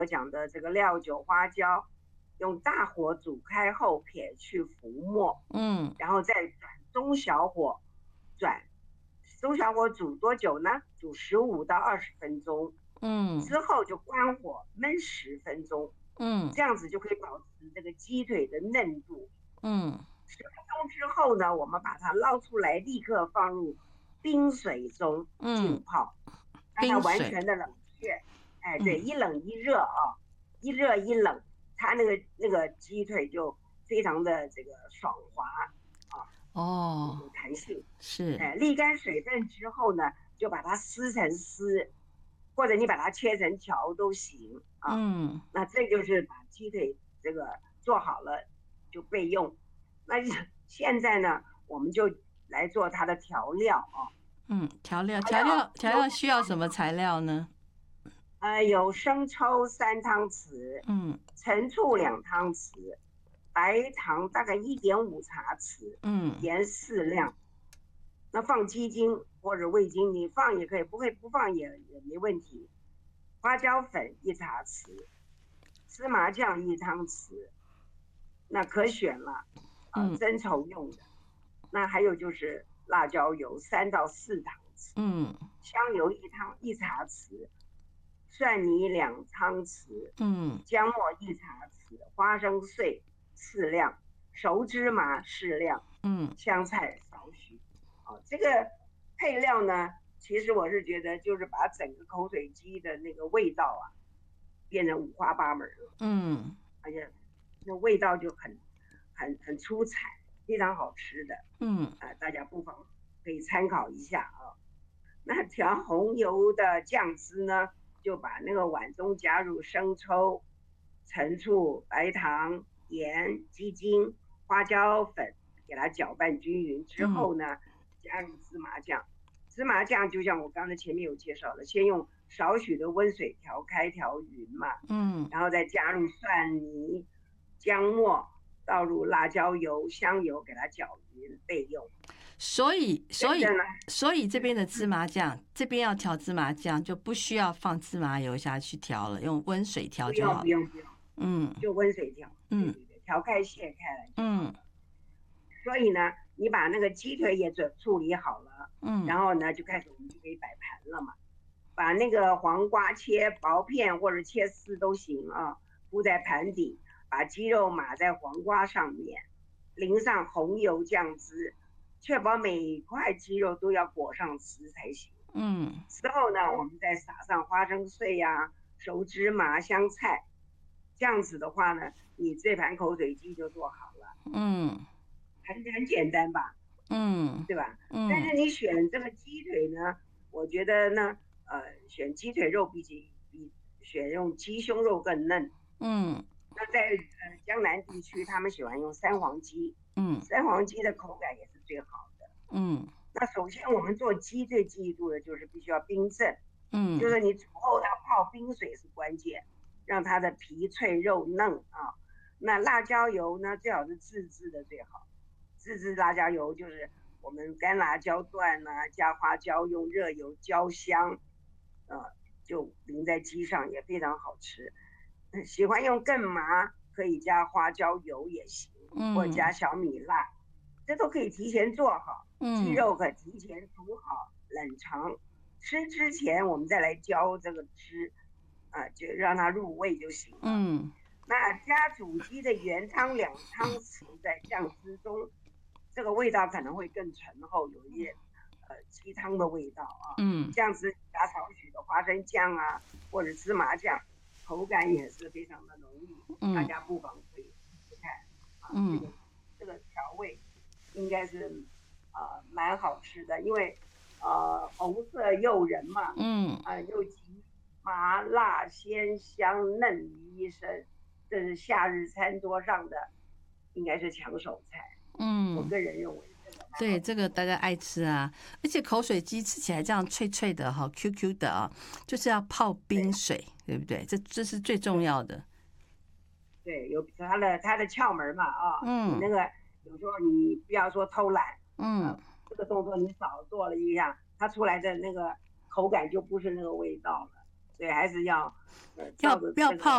我讲的这个料酒、花椒，用大火煮开后撇去浮沫，然后再转中小火转。中小火煮多久呢？煮15到20分钟。之后就关火焖10分钟。这样子就可以保持这个鸡腿的嫩度。10分钟之后呢，我们把它捞出来，立刻放入冰水中浸泡，让它完全的冷却。对，一冷一热啊，一热一冷，它那个鸡腿就非常的这个爽滑啊，有弹性。 是。 沥干水分之后呢，就把它撕成丝，或者你把它切成条都行啊。那这就是把鸡腿这个做好了就备用。那现在呢，我们就来做它的调料啊。 调料需要什么材料呢？ 有生抽3汤匙，陈醋2汤匙，白糖大概1.5茶匙，盐适量。那放鸡精或者味精，你放也可以，不放也没问题。花椒粉1茶匙，芝麻酱1汤匙，那可选了，增稠用的。那还有就是辣椒油3到4汤匙，香油1茶匙，蒜泥2汤匙，姜末1茶匙，花生碎适量，熟芝麻适量，香菜少许。这个配料呢，其实我是觉得就是把整个口水鸡的那个味道变成五花八门了。而且那味道就很出彩，非常好吃的。大家不妨可以参考一下啊。那调红油的酱汁呢，就把那个碗中加入生抽、陈醋、白糖、盐、鸡精、花椒粉，给它搅拌均匀之后呢，加入芝麻酱。芝麻酱就像我刚才前面有介绍的，先用少许的温水调开调匀嘛，然后再加入蒜泥、姜末，倒入辣椒油、香油，给它搅匀备用。 所以这边的芝麻酱，这边要调芝麻酱就不需要放芝麻油下去调了，用温水调就好了。 不用，就温水调。对，调开卸开来就好了。所以呢，你把那个鸡腿也处理好了，然后呢就开始我们就可以摆盘了嘛。把那个黄瓜切薄片或者切丝都行啊，铺在盘底，把鸡肉码在黄瓜上面，淋上红油酱汁，确保每块鸡肉都要裹上丝才行。之后呢，我们再撒上花生碎熟芝麻、香菜，这样子的话呢，你这盘口水鸡就做好了。很简单吧？对吧？但是你选这个鸡腿呢，我觉得呢，选鸡腿肉比选用鸡胸肉更嫩。那在江南地区，他们喜欢用三黄鸡。三黄鸡的口感也是最好的。那首先我们做鸡最记住的就是必须要冰镇。就是你煮后要泡冰水是关键，让它的皮脆肉嫩啊。那辣椒油呢，最好是自制的最好。自制辣椒油就是我们干辣椒段加花椒，用热油焦香，就淋在鸡上也非常好吃。喜欢用更麻可以加花椒油也行，或者加小米辣，这都可以提前做好。鸡肉可提前煮好冷藏，吃之前我们再来浇这个汁，就让它入味就行了。那加煮鸡的原汤2汤匙在酱汁中，这个味道可能会更醇厚，有一点鸡汤的味道啊。酱汁加少许的花生酱或者芝麻酱，口感也是非常的浓郁。大家不妨可以试试看这个调味应该是蛮好吃的，因为红色诱人嘛，又集麻辣鲜香嫩于一身，这是夏日餐桌上的应该是抢手菜。我个人认为对，这个大家爱吃啊，而且口水鸡吃起来这样脆脆的QQ 的就是要泡冰水， 对不对？这是最重要的。 对，有它的窍门嘛你那个有时候你不要说偷懒，这个动作你少做了一下，它出来的那个口感就不是那个味道了，所以还是要要泡